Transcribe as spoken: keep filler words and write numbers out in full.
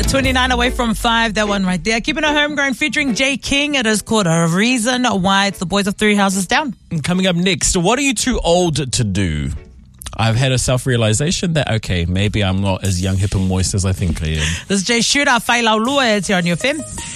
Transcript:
twenty-nine away from five, that one right there. Keeping it homegrown, featuring Jay King. It is called A Reason Why. It's the boys of Three Houses Down. Coming up next, what are you too old to do? I've had a self-realization that, okay, maybe I'm not as young, hip and moist as I think I am. This is Jay Shooter, Whailaulua. It's here on your F M.